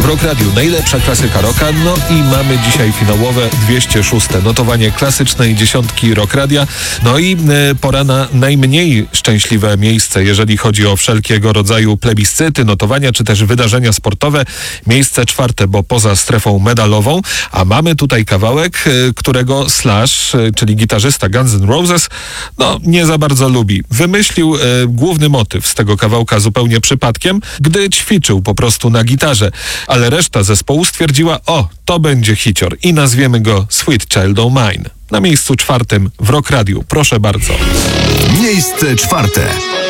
Rock Radio najlepsza klasyka rocka, no i mamy dzisiaj finałowe 206. notowanie klasycznej dziesiątki Rock Radia. No i pora na najmniej szczęśliwe miejsce, jeżeli chodzi o wszelkiego rodzaju plebiscyty, notowania czy też wydarzenia sportowe. Miejsce 4, bo poza strefą medalową, a mamy tutaj kawałek, którego Slash, czyli gitarzysta Guns N' Roses, no nie za bardzo lubi. Wymyślił główny motyw z tego kawałka zupełnie przypadkiem, gdy ćwiczył po prostu na gitarze, ale reszta zespołu stwierdziła, to będzie hicior i nazwiemy go Sweet Child O' Mine. Na miejscu 4 w Rock Radiu. Proszę bardzo. Miejsce 4.